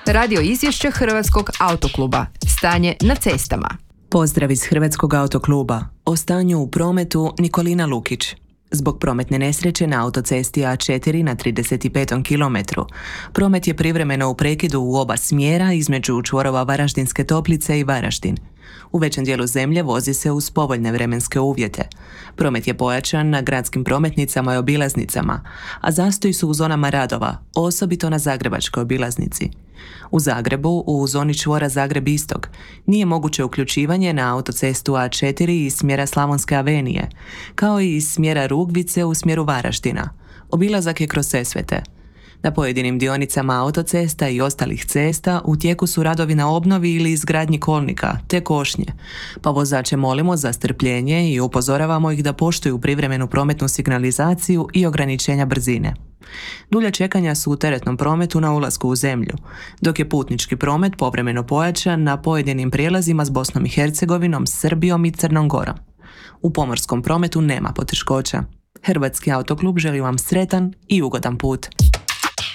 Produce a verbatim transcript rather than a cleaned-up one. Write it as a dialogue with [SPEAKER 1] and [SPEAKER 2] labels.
[SPEAKER 1] Radio izvješće Hrvatskog autokluba. Stanje na cestama.
[SPEAKER 2] Pozdrav iz Hrvatskog autokluba. O stanju u prometu Nikolina Lukić. Zbog prometne nesreće na autocesti A četiri na trideset petom kilometru. Promet je privremeno u prekidu u oba smjera između čvorova Varaždinske Toplice i Varaždin. U većem dijelu zemlje vozi se uz povoljne vremenske uvjete. Promet je pojačan na gradskim prometnicama i obilaznicama, a zastoji su u zonama radova, osobito na Zagrebačkoj obilaznici. U Zagrebu, u zoni čvora Zagreb Istok, nije moguće uključivanje na autocestu A četiri iz smjera Slavonske avenije, kao i iz smjera Rugvice u smjeru Varaždina. Obilazak je kroz Sesvete. Na pojedinim dionicama autocesta i ostalih cesta u tijeku su radovi na obnovi ili izgradnji kolnika, te košnje, pa vozače molimo za strpljenje i upozoravamo ih da poštuju privremenu prometnu signalizaciju i ograničenja brzine. Dulja čekanja su u teretnom prometu na ulasku u zemlju, dok je putnički promet povremeno pojačan na pojedinim prijelazima s Bosnom i Hercegovinom, Srbijom i Crnom Gorom. U pomorskom prometu nema poteškoća. Hrvatski autoklub želi vam sretan i ugodan put.